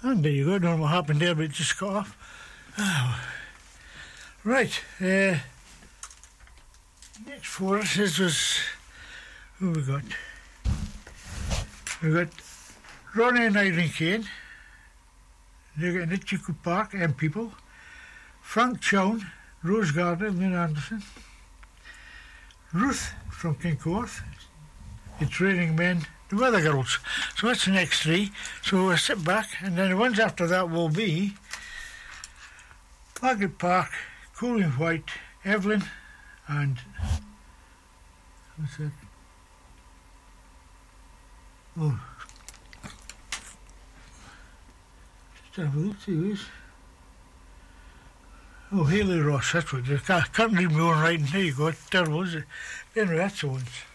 And there you go. Don't know what happened there, but it just got off. Oh. Right. Next for us was who we got? We got Ronnie and Irene Kane. They're getting at Chico Park and people. Frank Chown, Rose Gardner, Lynn Anderson. Ruth from Kincorth. It's Raining Men, the Weather Girls. So that's the next three. So we'll sit back, and then the ones after that will be Margaret Park, Colin White, Evelyn, and what's that? Oh, just have a look, see who is. Oh, Haley Ross, that's what it is. I can't read my own writing. There you go, it's terrible, is it? Anyway, that's the ones.